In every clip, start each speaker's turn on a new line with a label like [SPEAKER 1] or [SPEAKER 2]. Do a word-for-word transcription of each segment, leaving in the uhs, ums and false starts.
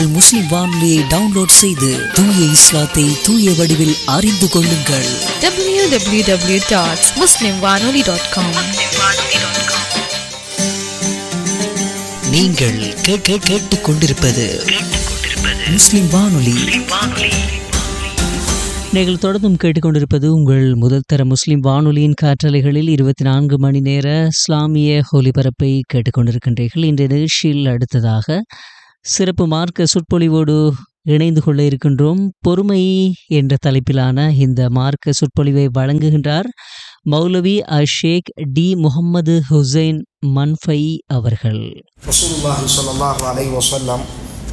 [SPEAKER 1] முஸ்லிம் வானொலியை டவுன்லோட் செய்து தூய இஸ்லாத்தை தூய வடிவில் அறிந்து கொள்ளுங்கள்.
[SPEAKER 2] டபிள்யூ டபிள்யூ டபிள்யூ டாட் முஸ்லிம் வானொலி டாட் காம்.
[SPEAKER 1] நீங்கள் கேட்க கேட்டுக் கொண்டிருப்பது முஸ்லிம் வானொலி. நீங்கள் தொடர்ந்தும் கேட்டுக்கொண்டிருப்பது உங்கள் முதல் தர முஸ்லிம் வானொலியின் காற்றலைகளில் இருபத்தி நான்கு மணி நேர இஸ்லாமிய ஒலிபரப்பை கேட்டுக்கொண்டிருக்கின்றீர்கள். இன்றைய நிகழ்ச்சியில் அடுத்ததாக சிறப்பு மார்க்க சொற்பொழிவோடு இணைந்து கொள்ள இருக்கின்றோம். பொறுமை என்ற தலைப்பிலான இந்த மார்க்க சொற்பொழிவை வழங்குகின்றார் மௌலவி அஷேக் டி முகமது ஹுசைன் மன்ஃபை அவர்கள்.
[SPEAKER 3] ரசூலுல்லாஹி ஸல்லல்லாஹு அலைஹி வஸல்லம்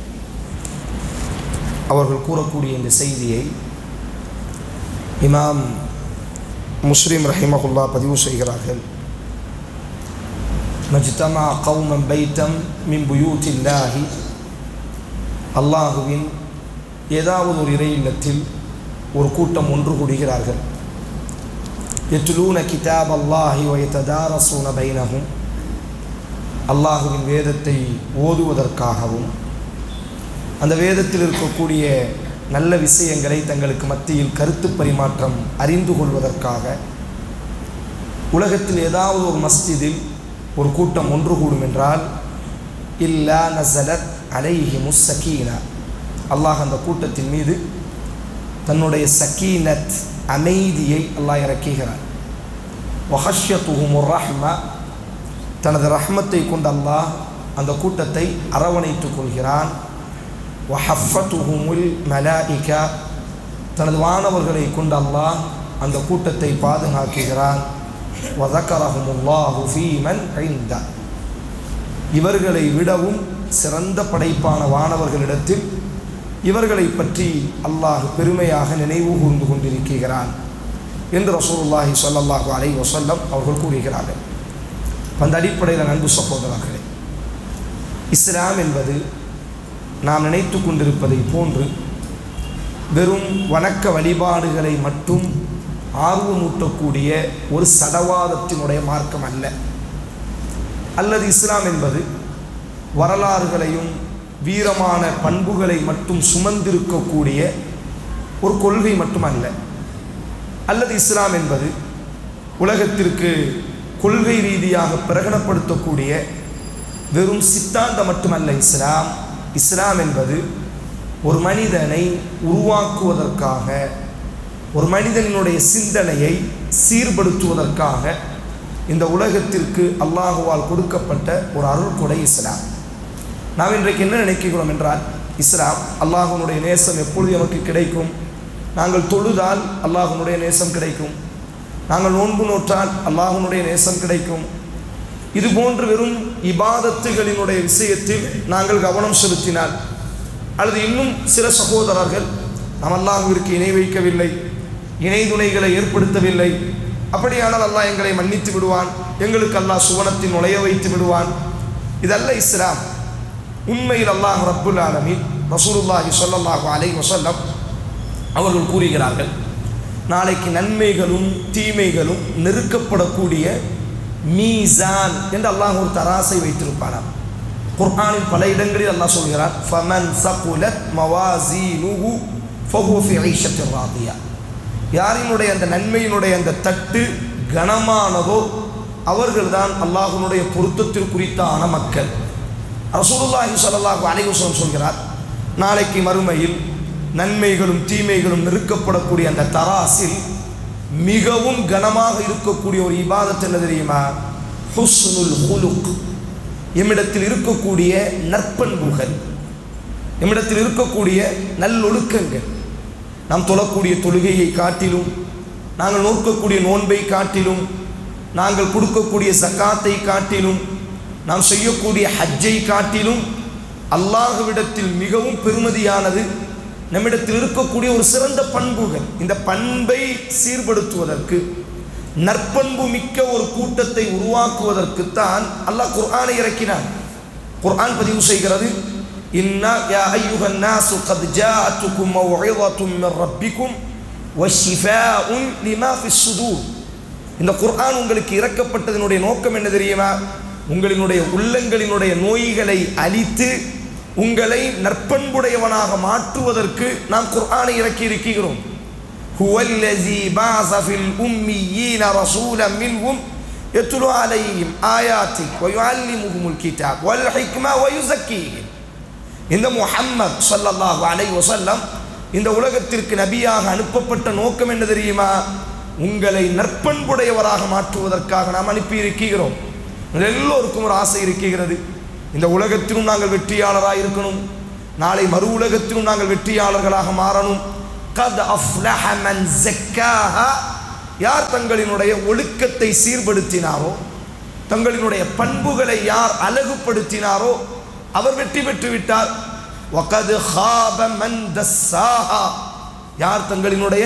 [SPEAKER 3] அவர்கள் கூறக்கூடிய இந்த செய்தியை இமாம் முஸ்லிம் ரஹிமஹுல்லா பதிவு செய்கிறார்கள். மஜ்தமா கௌமன் பைத்தம் மின் புயூத்தில்லாஹி, அல்லாஹுவின் ஏதாவது ஒரு இறை இல்லத்தில் ஒரு கூட்டம் ஒன்று கூடுகிறார்கள். யத்லூன கிதாப் அல்லாஹி வ யததாரஸூன பைனஹும், அல்லாஹுவின் வேதத்தை ஓதுவதற்காகவும் அந்த வேதத்தில் இருக்கக்கூடிய நல்ல விஷயங்களை தங்களுக்கு மத்தியில் கருத்து பரிமாற்றம் அறிந்து கொள்வதற்காக உலகத்தில் ஏதாவது ஒரு மஸ்ஜிதில் ஒரு கூட்டம் ஒன்று கூடும் என்றால் இல்லா நஸலத் அலைஹிமுஸ் ஸகீனா, அல்லாஹ் அந்த கூட்டத்தின் மீது தன்னுடைய சகீனத் அமைதியை அல்லாஹ் இறக்குகிறார். வஹஷ்யத்துஹுமுர் ரஹ்மா, தனது ரஹ்மத்தை கொண்டு அல்லாஹ் அந்த கூட்டத்தை அரவணைத்துக் கொள்கிறான். வஹஃபத்துஹுமுல் மலாயிகா, தனது வானவர்களை கொண்டு அல்லாஹ் அந்த கூட்டத்தை பாதுகாக்கிறான். வதக்கரஹுமுல்லாஹு ஃபீமன் இன்த, இவர்களை விடவும் சிறந்த படைப்பான வானவர்களிடத்தில் இவர்களை பற்றி அல்லாஹ் பெருமையாக நினைவு கூர்ந்து கொண்டிருக்கிறான் என்று ரசூலுல்லாஹி ஸல்லல்லாஹு அலைஹி வஸல்லம் அவர்கள் கூறுகிறார்கள். அந்த அடிப்படையில் அன்பு சகோதரர்களே, இஸ்லாம் என்பது நாம் நினைத்து கொண்டிருப்பதை போன்று வெறும் வணக்க வழிபாடுகளை மட்டும் ஆர்வமூட்டக்கூடிய ஒரு சடவாதத்தினுடைய மார்க்கம் அல்ல. அல்லது இஸ்லாம் என்பது வரலாறுகளையும் வீரமான பண்புகளை மட்டும் சுமந்திருக்கக்கூடிய ஒரு கொள்கை மட்டுமல்ல. அல்லது இஸ்லாம் என்பது உலகத்திற்கு கொள்கை ரீதியாக பிரகடனப்படுத்தக்கூடிய வெறும் சித்தாந்தம் மட்டுமல்ல. இஸ்லாம் இஸ்லாம் என்பது ஒரு மனிதனை உருவாக்குவதற்காக, ஒரு மனிதனுடைய சிந்தனையை சீர்படுத்துவதற்காக இந்த உலகத்திற்கு அல்லாஹுவால் கொடுக்கப்பட்ட ஒரு அருள்கொடை இஸ்லாம். நாம் இன்றைக்கு என்ன நினைக்கிறோம் என்றால், இஸ்லாம் அல்லாஹுனுடைய நேசம் எப்பொழுது நமக்கு கிடைக்கும்? நாங்கள் தொழுதால் அல்லாஹுனுடைய நேசம் கிடைக்கும், நாங்கள் நோன்பு நோற்றால் அல்லாஹுனுடைய நேசம் கிடைக்கும். இது போன்று வெறும் இபாதத்துகளினுடைய விஷயத்தில் நாங்கள் கவனம் செலுத்தினால், அல்லது இன்னும் சில சகோதரர்கள் நாம் அல்லாஹுவிற்கு இணை வைக்கவில்லை, இணை துணைகளை ஏற்படுத்தவில்லை, அப்படியானால் அல்லாஹ் எங்களை மன்னித்து விடுவான், எங்களுக்கு அல்லாஹ் சுவனத்தில் நுழைய வைத்து விடுவான். இதல்ல இஸ்லாம். உண்மையில் அல்லாஹ் ரப்புல் ஆலமீன் ரசூலுல்லாஹி ஸல்லல்லாஹு அலைஹி வஸல்லம் அவர்கள் கூறுகிறார்கள், நாளைக்கு நன்மைகளும் தீமைகளும் நெருக்கப்படக்கூடிய மீசான் என்று அல்லாஹ் ஒரு தராசை வைத்திருப்பானாம். குர்ஆனில் பல இடங்களில் அல்லாஹ் சொல்கிறார், ஃபமன் ஸகுலத் மவாஸீனுஹு ஃபஹுவ ஃபீ ஈஷத்திர் ராதியா, யாரினுடைய அந்த நன்மையினுடைய அந்த தட்டு கனமானதோ அவர்கள்தான் அல்லாஹ்வுடைய பொருத்தத்திற்குரித்தான மக்கள். ரசூலுல்லாஹி ஸல்லல்லாஹு அலைஹி வஸல்லம் சொல்கிறார், நாளைக்கு மறுமையில் நன்மைகளும் தீமைகளும் நெருக்கப்படக்கூடிய அந்த தராசில் மிகவும் கனமாக இருக்கக்கூடிய ஒரு இபாதத் என்ன தெரியுமா? ஹுஸ்னுல் ஹுலுக், எம்மிடத்தில் இருக்கக்கூடிய நற்பண்புகள், எம்மிடத்தில் இருக்கக்கூடிய நல்லொழுக்கங்கள். நாம் தொழக்கூடிய தொழுகையை காட்டிலும், நாங்கள் நோக்கக்கூடிய நோன்பை காட்டிலும், நாங்கள் கொடுக்கக்கூடிய ஜக்காத்தை காட்டிலும், நாம் செய்யக்கூடிய ஹஜ்ஜை காட்டிலும் அல்லாஹ்விடத்தில் மிகவும் பெருமதியானது நம்மிடத்தில் இருக்கக்கூடிய ஒரு சிறந்த பண்புகள். இந்த பண்பை சீர்படுத்துவதற்கு, நற்பண்பு மிக்க ஒரு கூட்டத்தை உருவாக்குவதற்குத்தான் அல்லாஹ் குர்ஆனை இறக்கினான். குர்ஆன் பதிவு செய்கிறது, இன்னா யா அய்யுஹன் நாஸு கத் ஜாஅத்துக்கும் மவ்இஸத்தும் மிர் ரப்பிக்கும் வஷிஃபாஉன் லிமா ஃபிஸ் ஸுதூர். இந்த குர்ஆன் உங்களுக்கு இறக்கப்பட்டதனுடைய நோக்கம் என்ன தெரியுமா? உங்களினுடைய உள்ளங்களினுடைய நோய்களை அழித்து உங்களை நற்பண்புடையவனாக மாற்றுவதற்கு நாம் குர்ஆனை இறக்கி இருக்கிறோம். ஹுவல்லஸீ பஅஸ ஃபில் உம்மீயீன ரசூலன் மின்ஹும் யத்லு அலைஹிம் ஆயாத்திஹி வ யுஅல்லிமுஹுமுல் கிதாப் வல் ஹிக்ம வ யுஸக்கீஹிம். இந்த முஹம்மத் ஸல்லல்லாஹு அலைஹி வஸல்லம் இந்த உலகத்திற்கு நபியாக அனுப்பப்பட்ட நோக்கம் என்ன தெரியுமா? உங்களை நற்பண்புடையவராக மாற்றுவதற்காக நாம் அனுப்பி இருக்கிறோம். எல்லோருக்கும் ஒரு ஆசை இருக்கிறது, இந்த உலகத்திலும் நாங்கள் வெற்றியாளராக இருக்கணும், நாளை மறு உலகத்திலும் நாங்கள் வெற்றியாளர்களாக மாறணும். கத் அஃப்லஹ மன் ஸக்காஹா, யார் தங்களினுடைய ஒழுக்கத்தை சீர்படுத்தினாரோ, தங்களினுடைய பண்புகளை யார் அழகுபடுத்தினாரோ அவர் வெற்றி பெற்று விட்டார். வகத் ஹாப மன் தஸ்ஸாஹா, யார் தங்களினுடைய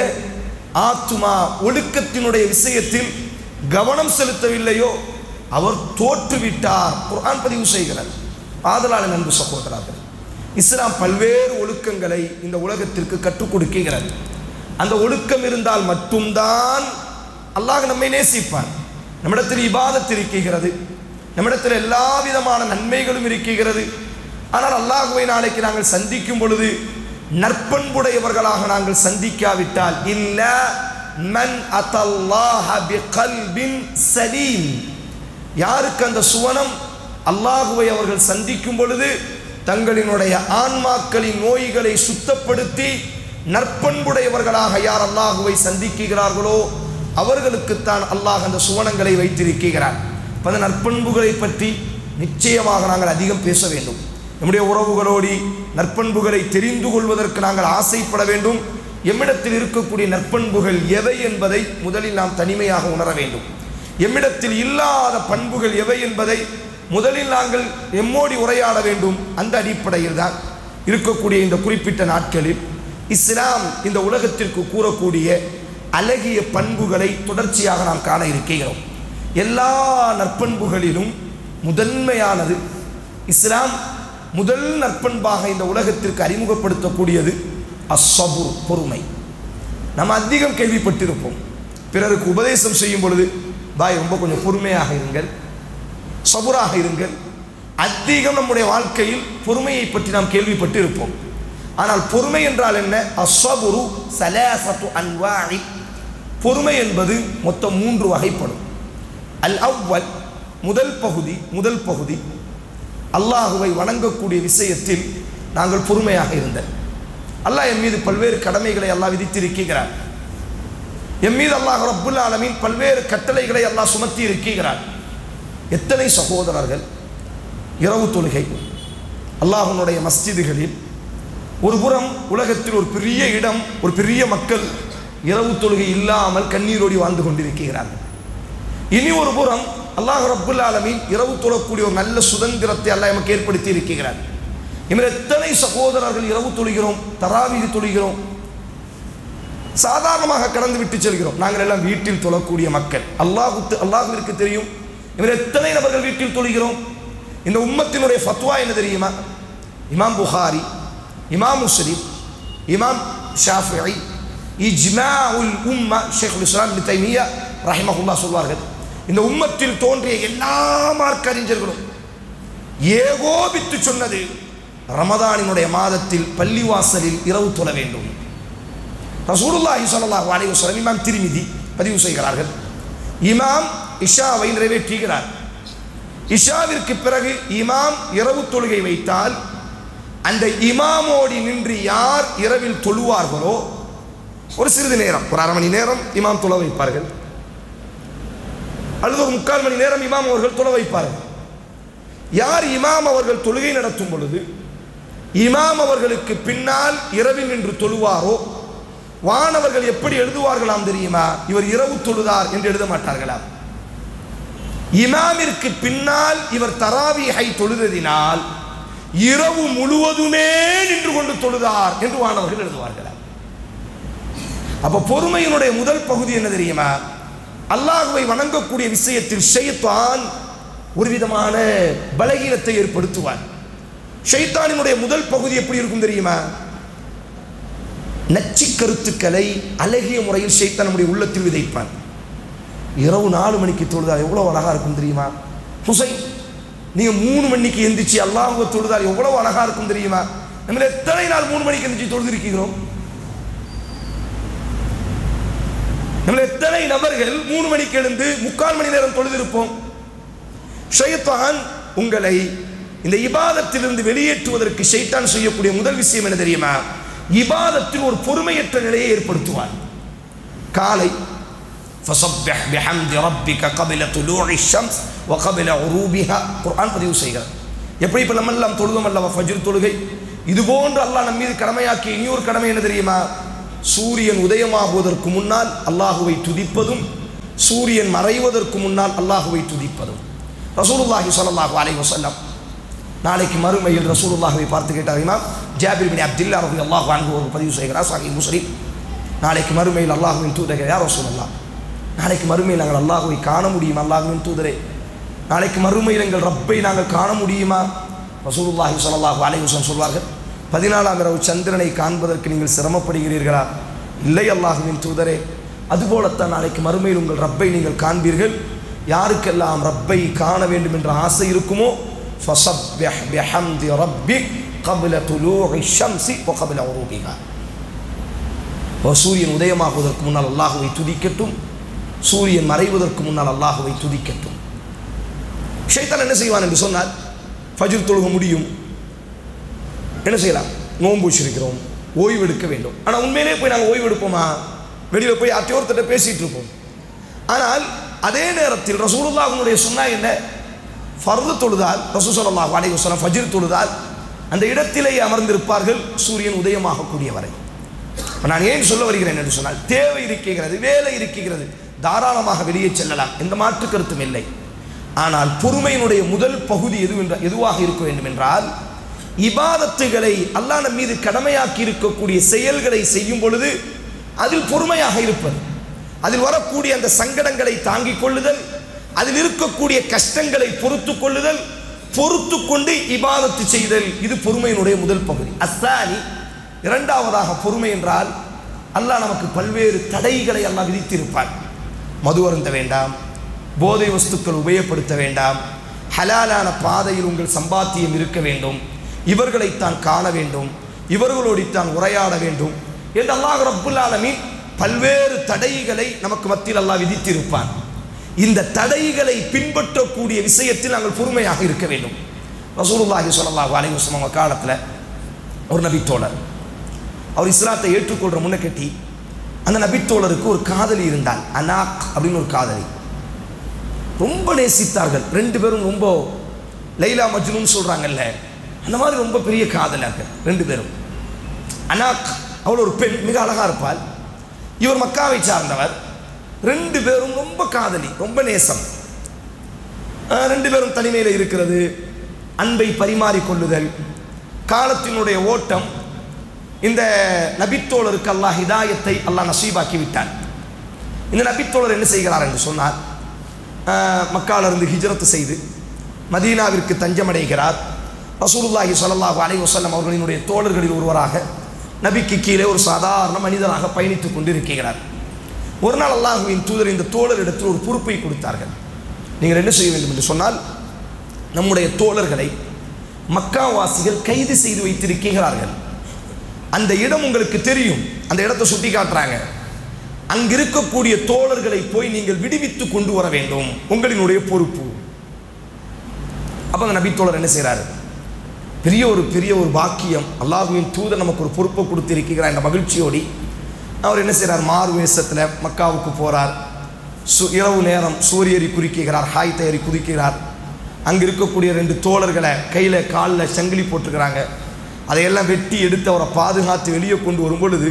[SPEAKER 3] ஆத்துமா ஒழுக்கத்தினுடைய விஷயத்தில் கவனம் செலுத்தவில்லையோ அவர் தோற்றுவிட்டார். குர்ஆன் பதிவு செய்கிறது. ஆதலான அன்பு சகோதரர்களே, இஸ்லாம் பல்வேறு ஒழுக்கங்களை இந்த உலகத்திற்கு கற்றுக் கொடுக்கிறது. அந்த ஒழுக்கம் இருந்தால் மட்டும்தான் அல்லாஹ் நம்மை நேசிப்பான். நம்மிடத்தில் இபாதத் இருக்கிறது, நம்மிடத்தில் எல்லா விதமான நன்மைகளும் இருக்கிறது. ஆனால் அல்லாஹ்வை நாளைக்கு நாங்கள் சந்திக்கும் பொழுது நற்பண்புடையவர்களாக நாங்கள் சந்திக்காவிட்டால், இல்ல மன் அத்தல்லாஹ பிகல்பின் சலீம், யாருக்கு அந்த சுவனம் அல்லாஹுவை அவர்கள் சந்திக்கும் பொழுது தங்களினுடைய ஆன்மாக்களின் நோய்களை சுத்தப்படுத்தி நற்பண்புடையவர்களாக யார் அல்லாஹுவை சந்திக்கிறார்களோ அவர்களுக்குத்தான் அல்லாஹ் அந்த சுவனங்களை வைத்திருக்கிறார். அந்த நற்பண்புகளை பற்றி நிச்சயமாக நாங்கள் அதிகம் பேச வேண்டும். நம்முடைய உறவுகளோடு நற்பண்புகளை தெரிந்து கொள்வதற்கு நாங்கள் ஆசைப்பட வேண்டும். எம்மிடத்தில் இருக்கக்கூடிய நற்பண்புகள் எவை என்பதை முதலில் நாம் தனிமையாக உணர வேண்டும். எம்மிடத்தில் இல்லாத பண்புகள் எவை என்பதை முதலில் நாங்கள் எம்மோடி உரையாட வேண்டும். அந்த அடிப்படையில் தான் இருக்கக்கூடிய இந்த குறிப்பிட்ட நாட்களில் இஸ்லாம் இந்த உலகத்திற்கு கூறக்கூடிய அழகிய பண்புகளை தொடர்ச்சியாக நாம் காண இருக்கிறோம். எல்லா நற்பண்புகளிலும் முதன்மையானது இஸ்லாம் முதல் நற்பண்பாக இந்த உலகத்திற்கு அறிமுகப்படுத்தக்கூடியது அஸ்ஸபுர், பொறுமை. நாம் அதிகம் கேள்விப்பட்டிருப்போம், பிறருக்கு உபதேசம் செய்யும் பொழுது பாய் ரொம்ப கொஞ்சம் பொறுமையாக இருங்கள், சபுராக இருங்கள். அதிகம் நம்முடைய வாழ்க்கையில் பொறுமையை பற்றி நாம் கேள்விப்பட்டு இருப்போம். ஆனால் பொறுமை என்றால் என்ன? அஸ்ஸபுரு ஸலாஸத்து அன்வாஇ, பொறுமை என்பது மொத்தம் மூன்று வகைப்படும். அல் அவ்வல், முதல் பகுதி முதல் பகுதி அல்லாஹுவை வணங்கக்கூடிய விஷயத்தில் நாங்கள் பொறுமையாக இருந்தோம். அல்லாஹ் என் மீது பல்வேறு கடமைகளை அல்லாஹ் விதித்திருக்கிறார். என் மீது அல்லாஹ் ரப்புல் ஆலமீன் பல்வேறு கட்டளைகளை அல்லாஹ் சுமத்தி இருக்கிறார். எத்தனை சகோதரர்கள் இரவு தொழுகை அல்லாஹ்வுடைய மஸ்ஜிதுகளில், ஒரு புறம் உலகத்தில் ஒரு பெரிய இடம், ஒரு பெரிய மக்கள் இரவு தொழுகை இல்லாமல் கண்ணீரோடி வாழ்ந்து கொண்டிருக்கிறார்கள். இனி ஒரு புறம் அல்லாஹ் ரப்புல் ஆலமீன் இரவு தொழக்கூடிய ஒரு நல்ல சுதந்திரத்தை அல்லாஹ் நமக்கு ஏற்படுத்தி இருக்கிறார். இவர் எத்தனை சகோதரர்கள் இரவு தொழுகிறோம், தராவீஹ் தொழுகிறோம், சாதாரணமாக கடந்து விட்டு செல்கிறோம். நாங்கள் எல்லாம் வீட்டில் தொழக்கூடிய மக்கள். அல்லாஹ் அல்லாஹ்விற்கு தெரியும் இவர் எத்தனை நபர்கள் வீட்டில் தொழுகிறோம். இந்த உம்மத்தினுடைய ஃபத்வா என்ன தெரியுமா? இமாம் புகாரி, இமாம் முஸ்லிம், இமாம் ஷாஃபிஈ, இஜ்மாஉல் உம்மா ஷேகுல் இஸ்லாம் இப்னு தைமிய்யா ரஹிமஹுல்லாஹ் சொல்வார்கள், இந்த உம்மத்தில் தோன்றிய எல்லா மார்க்க அறிஞர்களும் ஏகோபித்து சொன்னது ரமதானினுடைய மாதத்தில் பள்ளிவாசலில் இரவு தொழ வேண்டும். ரசூலுல்லாஹி ஸல்லல்லாஹு அலைஹி வஸல்லம் இமாம் திர்மிதி பதிவு செய்கிறார்கள், இமாம் இஷாவை நிறைவேற்றுகிறார். இஷாவிற்கு பிறகு இமாம் இரவு தொழுகை வைத்தால் அந்த இமாமோடி நின்று யார் இரவில் தொழுவார்களோ ஒரு சிறிது நேரம், ஒரு அரை மணி நேரம் இமாம் தொழ வைப்பார்கள், அல்லது ஒரு முக்கால் மணி நேரம் இமாம் அவர்கள் தொழ வைப்பார்கள். யார் இமாம் அவர்கள் தொழுகை நடத்தும் பொழுது இமாம் அவர்களுக்கு பின்னால் இரவில் நின்று தொழுவாரோ வானவர்கள் எப்படி எழுதுவார்களாம் தெரியுமா? இவர் இரவு தொழுதார் என்று எழுத மாட்டார்களாம். இமாமிற்கு பின்னால் இவர் தராவீஹை தொழுததினால் இரவு முழுவதுமே நின்று கொண்டு தொழுதார் என்று வானவர்கள் எழுதுவார்களாம். அப்ப பொறுமையினுடைய முதல் பகுதி என்ன தெரியுமா? அல்லாஹ்வை வணங்கக்கூடிய விஷயத்தில் ஷைத்தான் ஒரு விதமான பலகீனத்தை ஏற்படுத்துவார். ஷைத்தானினுடைய முதல் பகுதி எப்படி இருக்கும் தெரியுமா? நச்சு கருத்துக்களை அழகிய முறையில் ஷைத்தான் நம்முடைய உள்ளத்தில் விதைப்பான். இரவு நாலு மணிக்கு தொழுதா எவ்வளவு அழகா இருக்கும் தெரியுமா? ஹுசைன் நீங்கள் மூணு மணிக்கு எந்திரிச்சு அல்லாஹ்வை தொழுதால் எவ்வளவு அழகாக இருக்கும் தெரியுமா? நம்ம எத்தனை நாள் மூணு மணிக்கு எந்திரிச்சு தொழுதிருக்கிறோம்? நம்ம எத்தனை நபர்கள் மூணு மணிக்கு எழுந்து முக்கால் மணி நேரம் தொழுதிருப்போம்? ஷைத்தான் உங்களை இந்த இபாதத்திலிருந்து வெளியேற்றுவதற்கு ஷைத்தான் செய்யக்கூடிய முதல் விஷயம் என்ன தெரியுமா? இபாதத்தில் ஒரு பொறுமையற்ற நிலையை ஏற்படுத்துவார். காலை فَصَبِّحْ بِحَمْدِ رَبِّكَ قَبْلَ طُلُوعِ الشَّمْسِ وَقَبْلَ غُرُوبِهَا குர்ஆன் பதிவு செய்கிறார். எப்படி இப்போ நம்ம எல்லாம் தொழுதோம் அல்லவா ஃபஜ்ர் தொழுகை, இது போன்று அல்லாஹ் நம்ம மீது கடமையாக்கிய இனியொரு கடமை என்ன தெரியுமா? சூரியன் உதயமாகுவதற்கு முன்னால் அல்லாஹுவை துதிப்பதும் சூரியன் மறைவதற்கு முன்னால் அல்லாஹுவை துதிப்பதும். ரசூலுல்லாஹி ஸல்லல்லாஹு அலைஹி வஸல்லம் நாளைக்கு மறுமையில் ரசூலுல்லாஹுவை பார்த்து கேட்டாரிமா ஜாபிர் பின் அப்துல்லா ரலியல்லாஹு அன்ஹு அவர்கள் பதிவு செய்கிறார் சஹீஹ் முஸ்லிம். நாளைக்கு மறுமையில் அல்லாஹுவின் தூதரே யா ரசூலல்லாஹ், நாளைக்கு மறுமையில் நாங்கள் அல்லாஹுவை காண முடியுமா? அல்லாஹுவின் தூதரே, நாளைக்கு மறுமையில் எங்கள் ரப்பை நாங்கள் காண முடியுமா? ரசூலுல்லாஹி ஸல்லல்லாஹு அலைஹி வஸல்லம் சொல்வார்கள், பதினாலாம் இரவு சந்திரனை காண்பதற்கு நீங்கள் சிரமப்படுகிறீர்களா? இல்லை அல்லாஹுவின் தூதரே, அதுபோலத்தான் நாளைக்கு மறுமையில் உங்கள் ரப்பை நீங்கள் காண்பீர்கள். யாருக்கெல்லாம் ரப்பை காண வேண்டும் என்ற ஆசை இருக்குமோ ஃபஸப்பிஹ் பிஹம்தி ரப்பிக் قبل طلوع الشمس وقبل غروبها. சூரியன் உதயமாகுவதற்கு முன்னால் அல்லாஹுவை துதிக்கட்டும், சூரியன் மறைவதற்கு முன்னால் அல்லாஹுவை துதிக்கட்டும். ஷைத்தான் என்ன செய்வான் என்று சொன்னால், ஃபஜ்ர் தொழுக முடியும், என்ன செய்யலாம், நோன்பு வச்சிருக்கிறோம், ஓய்வு எடுக்க வேண்டும். ஆனால் உண்மையிலே போய் நாங்கள் ஓய்வு எடுப்போமா? வெளியில் போய் அத்தியோர்த்திட்ட பேசிகிட்டு இருப்போம். ஆனால் அதே நேரத்தில் ரசூலுல்லாஹ்வுடைய சுன்னா என்ன? ஃபர்து தொழுதால் ரசூல் ஸல்லல்லாஹு அலைஹி வஸல்லம் ஃபஜ்ர் தொழுதால் அந்த இடத்திலேயே அமர்ந்திருப்பார்கள் சூரியன் உதயமாகக்கூடிய வரை. நான் ஏன் சொல்ல வருகிறேன் என்று சொன்னால், தேவை இருக்கிறது, வேலை இருக்கிறது, தாராளமாக வெளியே செல்லலாம், எந்த மாற்று கருத்தும் இல்லை. ஆனால் பொறுமையினுடைய முதல் பகுதி எது என்ற எதுவாக இருக்க வேண்டும் என்றால், இபாதத்துகளை அல்லாஹ் நம் மீது கடமையாக்கி இருக்கக்கூடிய செயல்களை செய்யும் பொழுது அதில் பொறுமையாக இருப்பது, அதில் வரக்கூடிய அந்த சங்கடங்களை தாங்கிக் கொள்ளுதல், அதில் இருக்கக்கூடிய கஷ்டங்களை பொறுத்து கொள்ளுதல், பொறுத்து கொண்டு இபாதத்து செய்தல், இது பொறுமையினுடைய முதல் பகுதி. அஸ்ஸானி, இரண்டாவதாக பொறுமை என்றால் அல்லாஹ் நமக்கு பல்வேறு தடைகளை அல்லாஹ் விதித்திருப்பார். மது அருந்த வேண்டாம், போதை வஸ்துக்கள் உபயோகப்படுத்த வேண்டாம், ஹலாலான பாதையில் உங்கள் சம்பாத்தியம் இருக்க வேண்டும், இவர்களைத்தான் காண வேண்டும், இவர்களோடித்தான் உரையாட வேண்டும் என்று அல்லாஹ் ரப்புல் ஆலமீன் பல்வேறு தடைகளை நமக்கு மத்தியில் அல்லாஹ் விதித்திருப்பான். இந்த தடைகளை பின்பற்றக்கூடிய விஷயத்தில் நாங்கள் பொறுமையாக இருக்க வேண்டும். ரசூலுல்லாஹி ஸல்லல்லாஹு அலைஹி வஸல்லம் காலத்தில் ஒரு நபித்தோழர், அவர் இஸ்லாத்தை ஏற்றுக்கொள்கிற முன்ன கட்டி அந்த நபித்தோழருக்கு ஒரு காதலி இருந்தால், அனாக் அப்படின்னு ஒரு காதலி, ரொம்ப நேசித்தார்கள். ரெண்டு பேரும் ரொம்ப லைலா மஜ்னூன் சொல்கிறாங்கல்ல, அந்த மாதிரி ரொம்ப பெரிய காதலார்கள் ரெண்டு பேரும். அனாக் அவள் ஒரு பெண், மிக அழகாக இருப்பாள். இவர் மக்காவை சார்ந்தவர். ரெண்டு பேரும் ரொம்ப காதலி, ரொம்ப நேசம். ரெண்டு பேரும் தனிமையில் இருக்கிறது, அன்பை பரிமாறிக்கொள்ளுதல், காலத்தினுடைய ஓட்டம். இந்த நபித்தோழருக்கு அல்லாஹ் ஹிதாயத்தை அல்லாஹ் நசீபாக்கி விட்டார். இந்த நபித்தோழர் என்ன செய்கிறார் என்று சொன்னார், மக்காவிலிருந்து ஹிஜ்ரத் செய்து மதீனாவிற்கு தஞ்சமடைகிறார். ரசூலுல்லாஹி ஸல்லல்லாஹு அலைஹி வஸல்லம் அவர்களினுடைய தோழர்களில் ஒருவராக நபிக்கு கீழே ஒரு சாதாரண மனிதராக பயணித்துக் கொண்டிருக்கிறார். ஒரு நாள் அல்லாஹுவின் தூதர் இந்த தோழரிடத்தில் ஒரு பொறுப்பை கொடுத்தார்கள். நீங்கள் என்ன செய்ய வேண்டும் என்று சொன்னால், நம்முடைய தோழர்களை மக்காவாசிகள் கைது செய்து வைத்திருக்கிறார்கள். அந்த இடம் உங்களுக்கு தெரியும், அந்த இடத்தை சுட்டி காட்டுறாங்க. அங்கிருக்கக்கூடிய தோழர்களை போய் நீங்கள் விடுவித்து கொண்டு வர வேண்டும், உங்களினுடைய பொறுப்பு. அப்போ அந்த நபி தோழர் என்ன செய்கிறாரு, பெரிய ஒரு பெரிய ஒரு பாக்கியம், அல்லாஹுவின் தூதர் நமக்கு ஒரு பொறுப்பை கொடுத்திருக்கிறார் என்ற மகிழ்ச்சியோடி அவர் என்ன செய்கிறார், மாறு வேஷத்தில் மக்காவுக்கு போகிறார். சு இரவு நேரம் சூரியரி குறிக்கிறார், ஹாய் தயாரி குதிக்கிறார். அங்கே இருக்கக்கூடிய ரெண்டு தோழர்களை கையில் காலில் சங்கிலி போட்டுக்கிறாங்க. அதையெல்லாம் வெட்டி எடுத்து அவரை பாதுகாத்து வெளியே கொண்டு வரும் பொழுது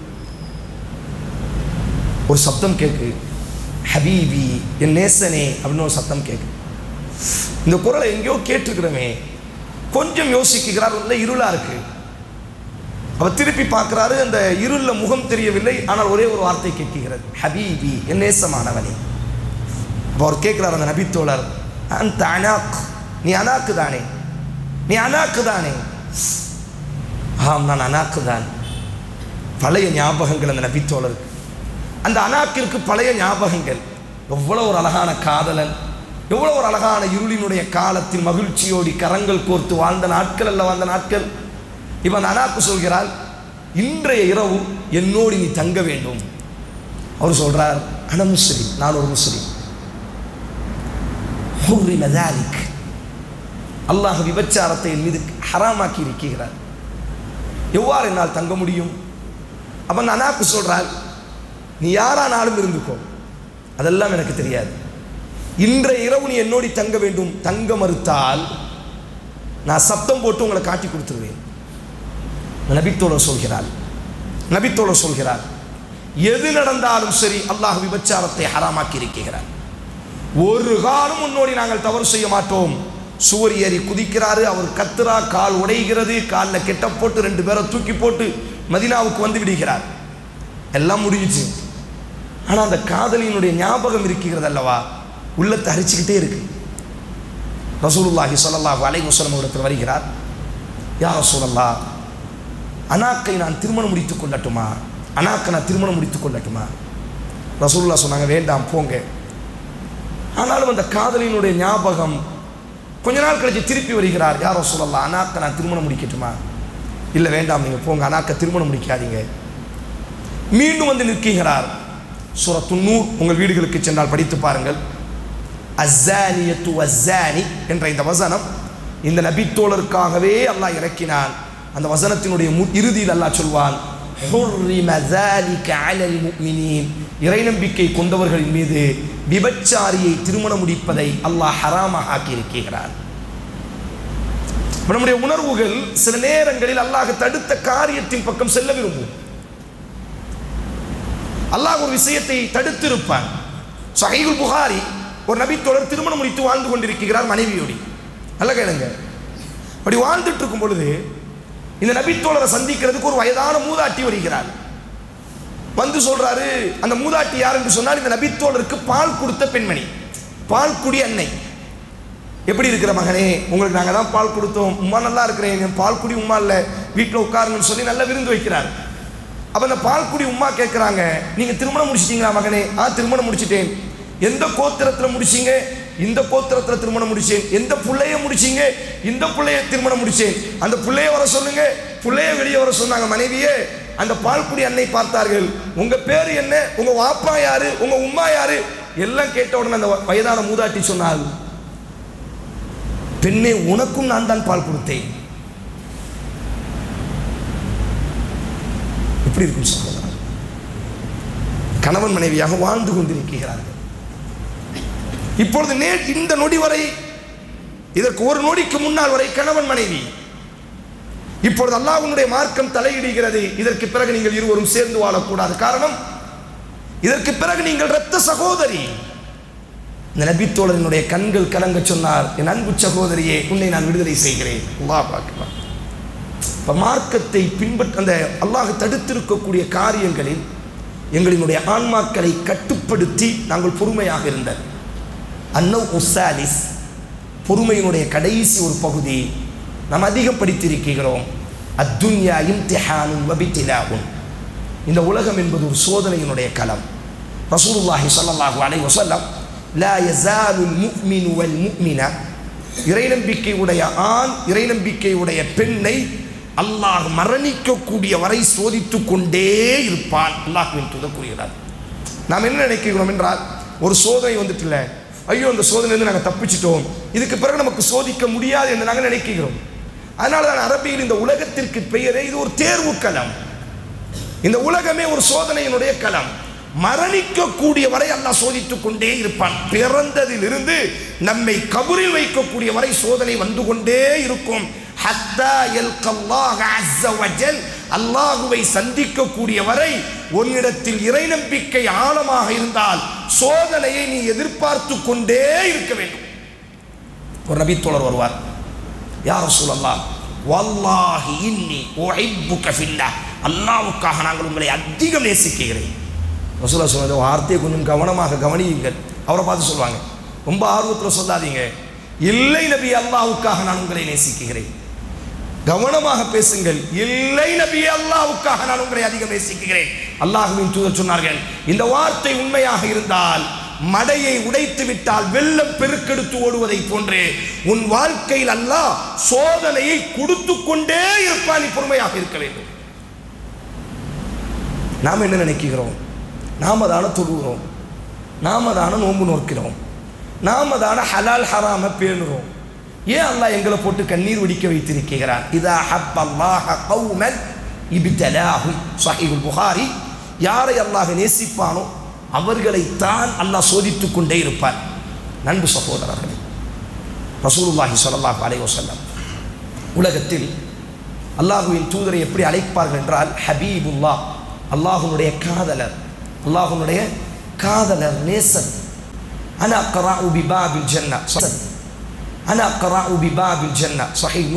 [SPEAKER 3] ஒரு சப்தம் கேட்கு, ஹபீபி, என் நேசனே அப்படின்னு ஒரு சத்தம் கேட்கு. இந்த குரலை எங்கேயோ கேட்டுக்கிறோமே, கொஞ்சம் யோசிக்கிறார். உள்ள இருளா இருக்கு. அவர் திருப்பி பார்க்கிறாரு, அந்த இருளில் முகம் தெரியவில்லை, ஆனால் ஒரே ஒரு வார்த்தை கேட்கிறது, ஹபீபி, என் நேசமானவனே. அப்போ அவர் கேட்கிறார், அந்த நபித்தோழர், அந்த அனாக், நீ அனாக்கு தானே, நீ அனாக்கு தானே? ஆம், நான் அனாக்கு தான். பழைய ஞாபகங்கள் அந்த நபித்தோழருக்கு. அந்த அனாக்கிற்கு பழைய ஞாபகங்கள். எவ்வளோ ஒரு அழகான காதலன், எவ்வளோ ஒரு அழகான இருளினுடைய காலத்தில் மகிழ்ச்சியோடி கரங்கள் கோர்த்து வாழ்ந்த நாட்கள் அல்ல வாழ்ந்த நாட்கள். இப்போ அந்த அனாக்கு சொல்கிறாள், இன்றைய இரவு என்னோடு நீ தங்க வேண்டும். அவர் சொல்றார், அன முஸ்லிம், நான் ஒரு முஸ்லிம். அல்லாஹ் விபச்சாரத்தை என் மீது ஹராமாக்கி இருக்கிறார், எவ்வாறு என்னால் தங்க முடியும்? அப்ப அந்த அனாக்கு சொல்றாள், நீ யாரானாலும் இருந்துக்கோ, அதெல்லாம் எனக்கு தெரியாது. இன்றைய இரவு நீ என்னோடி தங்க வேண்டும். தங்க மறுத்தால் நான் சப்தம் போட்டு உங்களை காட்டி கொடுத்துருவேன். நபித்தோட சொல்கிறார் நபித்தோட சொல்கிறார் எது நடந்தாலும் சரி அல்லாஹ் விபச்சாரத்தை ஹராமாக்கி இருக்கிறார். ஒரு காலம் முன்னோடி நாங்கள் தவறு செய்ய மாட்டோம். சுவர் ஏறி குதிக்கிறாரு, அவர் கத்துறா, கால் உடைகிறது, காலில் கெட்ட போட்டு ரெண்டு பேரை தூக்கி போட்டு மதீனாவுக்கு வந்து விடுகிறார். எல்லாம் முடிஞ்சிச்சு. ஆனால் அந்த காதலியினுடைய ஞாபகம் இருக்கிறது அல்லவா, உள்ளத்தை அரிச்சுக்கிட்டே இருக்கு. ரசூலுல்லாஹி ஸல்லல்லாஹு அலைஹி வஸல்லம் இடத்தில் வருகிறார். யா ரசூலல்லாஹ், அனாக்கை நான் திருமணம் முடித்துக் கொள்ளட்டுமா? அனாக்கை நான் திருமணம் முடித்துக் கொள்ளட்டுமா? ரசூலுல்லாஹ் சொன்னாங்க, வேண்டாம், போங்க. ஆனாலும் அந்த காதலியினுடைய ஞாபகம். கொஞ்ச நாள் கழிச்சு திருப்பி வருகிறார். யா ரசூலல்லாஹ், அனாக்கை நான் திருமணம் முடிக்கட்டுமா? இல்லை, வேண்டாம், நீங்கள் போங்க, அனாக்கை திருமணம் முடிக்காதீங்க. மீண்டும் வந்து நிற்கிறார். சூரத்து நூர் உங்கள் வீடுகளுக்கு சென்றால் படித்து பாருங்கள். அஸ்ஸானியத்து வஸ்ஸானி என்ற இந்த வசனம் இந்த நபித்தோழருக்காகவே அல்லாஹ் இறக்கினான். அந்த வசனத்தினுடைய இறுதியில் அல்லாஹ் சொல்வான், ஹுர்ரிம ஸாலிக அலல் முஃமினீன், இறை நம்பிக்கை கொண்டவர்களின் மீது விபச்சாரியை திருமணம் முடிப்பதை அல்லாஹ் ஹராமாக ஆக்கி இருக்கிறான். நம்முடைய உணர்வுகள் சில நேரங்களில் அல்லாஹ் தடுத்த காரியத்தின் பக்கம் செல்ல விரும்பும். அல்லாஹ் ஒரு விஷயத்தை தடுத்திருப்பான். ஸஹீஹுல் புகாரி, ஒரு நபித்தோழர் திருமணம் முடித்து வாழ்ந்து கொண்டிருக்கிறார் மனைவியோடு. நல்ல கேளுங்க. அப்படி வாழ்ந்துட்டு இருக்கும் பொழுது இந்த நபித்தோழரை சந்திக்கிறதுக்கு ஒரு வயதான மூதாட்டி வருகிறார். வந்து சொல்றாரு, அந்த மூதாட்டி யார் என்று சொன்னால் இந்த நபித்தோழருக்கு பால் கொடுத்த பெண்மணி, பால் குடி அன்னை. எப்படி இருக்கிற மகனே, உங்களுக்கு நாங்கள் தான் பால் கொடுத்தோம், உமா நல்லா இருக்கிறேன், பால் குடி உமா இல்லை, வீட்டில் உட்காருங்கன்னு சொல்லி நல்ல விருந்து வைக்கிறார். அப்போ அந்த பால்குடி உமா கேட்குறாங்க, நீங்கள் திருமணம் முடிச்சிட்டீங்களா மகனே? ஆ, திருமணம் முடிச்சிட்டேன். எந்த கோத்திரத்தில் முடிச்சிங்க? இந்த கோத்திரத்தில் திருமணம் முடிச்சேன். எந்த பிள்ளைய முடிச்சிங்க? இந்த பிள்ளைய திருமணம் முடிச்சேன். அந்த பிள்ளைய வர சொல்லுங்க. பிள்ளைய வெளியே வர சொன்னாங்க மனைவியே. அந்த பால்குடி அன்னை பார்த்தார்கள், உங்கள் பேர் என்ன, உங்கள் வாப்பா யாரு, உங்கள் உம்மா யாரு எல்லாம் கேட்ட உடனே அந்த வயதான மூதாட்டி சொன்னார், பெண்ணே, உனக்கும் நான் தான் பால் கொடுத்தேன். எப்படி இருக்கும் சகோதரர்? கணவன் மனைவியாக வாழ்ந்து கொண்டிருக்கிறார்கள். இப்பொழுது நேர் இந்த நொடி வரை, இதற்கு ஒரு நொடிக்கு முன்னால் வரை கணவன் மனைவி. இப்பொழுது அல்லாஹ்வுடைய மார்க்கம் தலையிடுகிறது. இதற்கு பிறகு நீங்கள் இருவரும் சேர்ந்து வாழக்கூடாது. காரணம், இதற்கு பிறகு நீங்கள் இரத்த சகோதரி. இந்த நபித்தோழரினுடைய கண்கள் கலங்க சொன்னார், என் அன்பு சகோதரியே, உன்னை நான் விடுதலை செய்கிறேன். அல்லாஹ் அக்பர். இப்போ மார்க்கத்தை பின்பற்ற அந்த அல்லாஹ் தடுத்திருக்கக்கூடிய காரியங்களில் எங்களினுடைய ஆன்மாக்களை கட்டுப்படுத்தி நாங்கள் பொறுமையாக இருந்தோம். அன்னவ் உஸ்ஸாலிஸ், பொறுமையினுடைய கடைசி ஒரு பகுதி நாம் அதிகம் படித்திருக்கிறோம். அத்துன்யா இம்திஹானுன் வபித்திலாஉன், இந்த உலகம் என்பது ஒரு சோதனையினுடைய களம். ரசூலுல்லாஹி ஸல்லல்லாஹு அலைஹி வஸல்லம், லா யஸாலுல் முஃமினு வல் முஃமின, இறை நம்பிக்கையுடைய ஆண் இறை நம்பிக்கையுடைய பெண்ணை அல்லாஹ் மரணிக்கக்கூடிய வரை சோதித்து கொண்டே இருப்பான். அல்லாஹ்வின் தூதர் கூறுகிறார். நாம் என்ன நினைக்கிறோம் என்றால், ஒரு சோதனை வந்துட்டு இல்லை, ஐயோ அந்த சோதனையிலிருந்து நாங்கள் தப்பிச்சிட்டோம், இதுக்கு பிறகு நமக்கு சோதிக்க முடியாது என்று நாங்கள் நினைக்கிறோம். அதனால தான் அரபியில் இந்த உலகத்திற்கு பெயரே இது ஒரு தேர்வு களம். இந்த உலகமே ஒரு சோதனையினுடைய களம். மரணிக்கக்கூடிய வரை அல்லாஹ் சோதித்துக் கொண்டே இருப்பான். பிறந்ததிலிருந்து நம்மை கபரில் வைக்கக்கூடிய வரை சோதனை வந்து கொண்டே இருக்கும். அல்லாஹுவை சந்திக்கக்கூடிய வரை உன்னிடத்தில் இறை நம்பிக்கை ஆழமாக இருந்தால் சோதனையை நீ எதிர்பார்த்து கொண்டே இருக்க வேண்டும். ஒரு நபித்தோழர் வருவார், யா ரசூலல்லாஹ், வல்லாஹி இன்னி உஹிப்புக ஃபில்லாஹ், அல்லாஹ்வுக்காக நாங்கள் உங்களை அதிகம் நேசிக்கிறேன். ரசூலுல்லாஹ் சொன்ன வார்த்தையை கொஞ்சம் கவனமாக கவனியுங்கள். அவரை பார்த்து சொல்லுவாங்க, ரொம்ப ஆர்வத்தில் சொல்லாதீங்க, இல்லை நபி, அல்லாஹ்வுக்காக நான் உங்களை நேசிக்கிறேன். கவனமாக பேசுங்கள், இல்லை நபி, அல்லாஹ்வுக்காக நான் உங்களை அதிகம் நேசிக்கிறேன். அல்லாஹ்வின் தூதர் சொன்னார்கள், இந்த வார்த்தை உண்மையாக இருந்தால் மடையை உடைத்து விட்டால் வெள்ளம் பெருக்கெடுத்து ஓடுவதை போன்றே உன் வாழ்க்கையில் அல்லாஹ் சோதனையை கொடுத்து கொண்டே இருப்பான். நீ பொறுமையாக இருக்க வேண்டும். நாம் என்ன நினைக்கிறோம்? நாம தானே தொழுகிறோம், நாம தானே நோன்பு நோக்கிறோம், நாம தானே ஹலால் ஹராம பேணுறோம். ஏன் அல்லாஹ் எங்களை போட்டு கண்ணீர் வடிக்க வைத்திருக்கிறான்? இதா ஹப்பல்லாஹ கௌமன் இப்தலாஹு. ஸஹீஹுல் புகாரி. யாரை அல்லாஹ் நேசிப்பானோ அவர்களைத்தான் அல்லாஹ் சோதித்துக் கொண்டே இருப்பார். நண்பு சகோதரர்களே, ரசூலுல்லாஹி ஸல்லல்லாஹு அலைஹி வஸல்லம் உலகத்தில் அல்லாஹுவின் தூதரை எப்படி அழைப்பார்கள் என்றால் ஹபீபுல்லாஹ், அல்லாஹுனுடைய காதலர், அல்லாஹுனுடைய காதலர், நேசன். அனா கராஉ பிபாபில் ஜன்னா, அனா கராஉ பிபாபில் ஜன்னா. ஸஹீஹ்